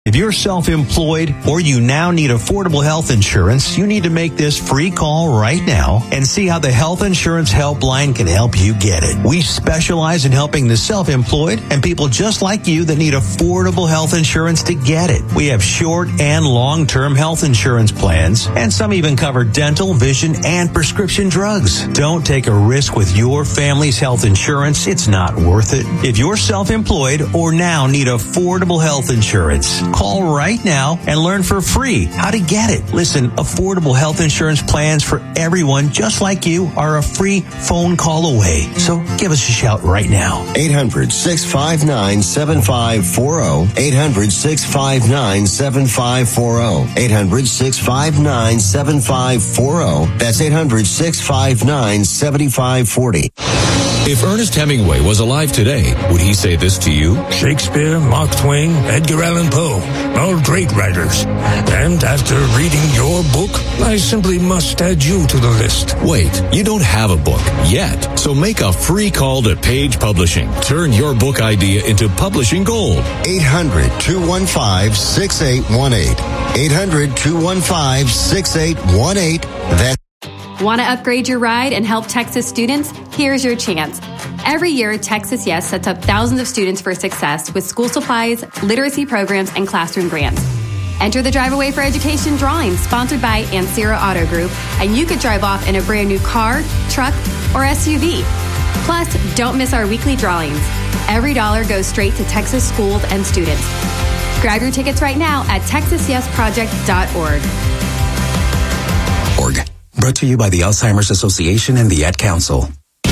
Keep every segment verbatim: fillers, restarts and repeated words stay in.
If you're self-employed or you now need affordable health insurance, you need to make this free call right now and see how the Health Insurance Helpline can help you get it. We specialize in helping the self-employed and people just like you that need affordable health insurance to get it. We have short and long-term health insurance plans, and some even cover dental, vision, and prescription drugs. Don't take a risk with your family's health insurance. It's not worth it. If you're self-employed or now need affordable health insurance, call right now and learn for free how to get it. Listen, affordable health insurance plans for everyone just like you are a free phone call away. So give us a shout right now. eight hundred, six five nine, seven five four zero. eight hundred, six five nine, seven five four zero. eight hundred, six five nine, seven five four zero. That's eight hundred, six five nine, seven five four zero. If Ernest Hemingway was alive today, would he say this to you? Shakespeare, Mark Twain, Edgar Allan Poe, all great writers. And after reading your book, I simply must add you to the list. Wait, you don't have a book yet. So make a free call to Page Publishing. Turn your book idea into publishing gold. eight hundred, two one five, six eight one eight. eight hundred, two one five, six eight one eight. That's Want to upgrade your ride and help Texas students? Here's your chance. Every year, Texas Yes sets up thousands of students for success with school supplies, literacy programs, and classroom grants. Enter the Drive Away for Education drawing sponsored by Ancira Auto Group, and you could drive off in a brand new car, truck, or S U V. Plus, don't miss our weekly drawings. Every dollar goes straight to Texas schools and students. Grab your tickets right now at texas yes project dot org. Org. Brought to you by the Alzheimer's Association and the Ad Council.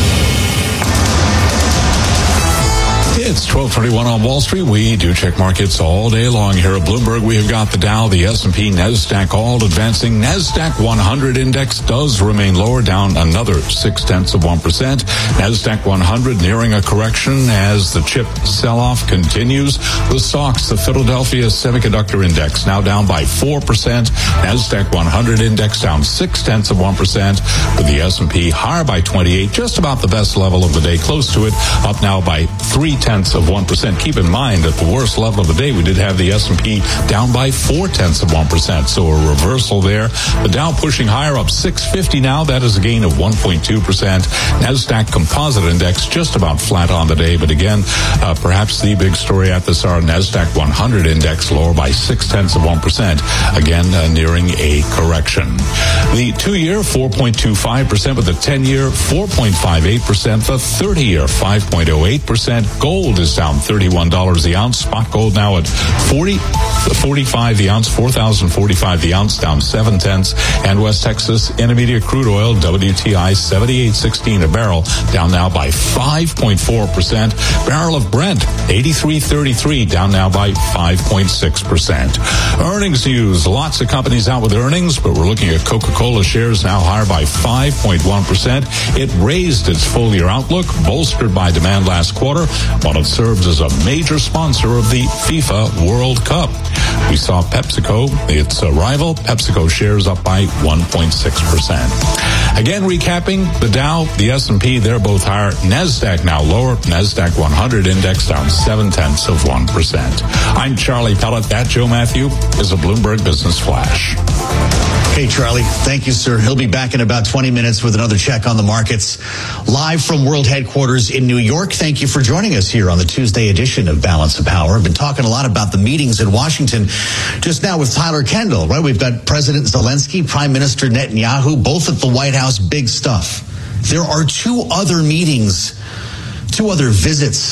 It's twelve thirty-one on Wall Street. We do check markets all day long here at Bloomberg. We have got the Dow, the S and P, NASDAQ all advancing. NASDAQ one hundred index does remain lower, down another six tenths of one percent. NASDAQ one hundred nearing a correction as the chip sell-off continues. The stocks, the Philadelphia Semiconductor Index now down by four percent. NASDAQ one hundred index down six tenths of one percent. With the S and P higher by twenty-eight, just about the best level of the day, close to it, up now by three tenths of one percent. Keep in mind, at the worst level of the day, we did have the S and P down by four tenths of one percent. So a reversal there. The Dow pushing higher, up six fifty now. That is a gain of one point two percent. NASDAQ Composite Index just about flat on the day. But again, uh, perhaps the big story at this hour, NASDAQ one hundred index lower by six tenths of one percent. Again, uh, nearing a correction. The two-year, four point two five percent, with the ten-year, four point five eight percent. The thirty-year, five point oh eight percent. Gold is down thirty-one dollars the ounce. Spot gold now at forty, forty-five the ounce, four thousand forty-five the ounce, down seven tenths. And West Texas Intermediate Crude Oil, W T I, seventy-eight sixteen a barrel, down now by five point four percent. Barrel of Brent, eighty-three thirty-three, down now by five point six percent. Earnings news. Lots of companies out with earnings, but we're looking at Coca-Cola shares now higher by five point one percent. It raised its full-year outlook, bolstered by demand last quarter, while it serves as a major sponsor of the FIFA World Cup. We saw PepsiCo, its uh, rival, PepsiCo shares up by one point six percent. Again, recapping, the Dow, the S and P, they're both higher. NASDAQ now lower. NASDAQ one hundred index down seven tenths of one percent. I'm Charlie Pellet. That, Joe Matthew, is a Bloomberg Business Flash. Hey, Charlie. Thank you, sir. He'll be back in about twenty minutes with another check on the markets. Live from World Headquarters in New York. Thank you for joining us here on the Tuesday edition of Balance of Power. I've been talking a lot about the meetings in Washington just now with Tyler Kendall, right? We've got President Zelensky, Prime Minister Netanyahu, both at the White House. Big stuff. There are two other meetings, two other visits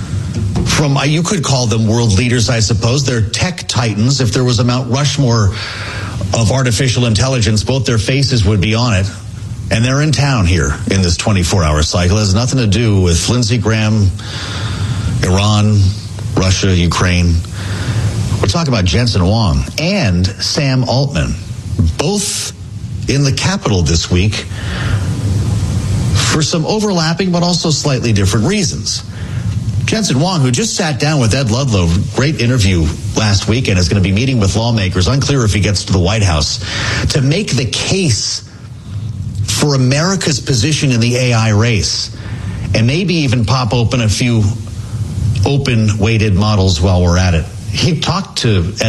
from, you could call them world leaders, I suppose. They're tech titans. If there was a Mount Rushmore of artificial intelligence, both their faces would be on it. And they're in town here in this twenty-four hour cycle. It has nothing to do with Lindsey Graham, Iran, Russia, Ukraine. We're talking about Jensen Huang and Sam Altman, both in the Capitol this week for some overlapping but also slightly different reasons. Jensen Huang, who just sat down with Ed Ludlow, great interview last week, and is going to be meeting with lawmakers, unclear if he gets to the White House, to make the case for America's position in the A I race, and maybe even pop open a few open weighted models while we're at it. he talked to